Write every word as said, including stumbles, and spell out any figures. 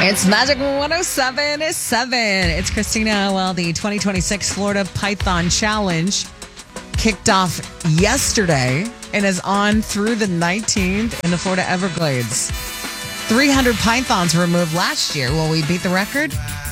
It's Magic one oh seven point seven. It's Christina. Well, the twenty twenty-six Florida Python Challenge kicked off yesterday and is on through the nineteenth in the Florida Everglades. three hundred pythons were removed last year. Will we beat the record?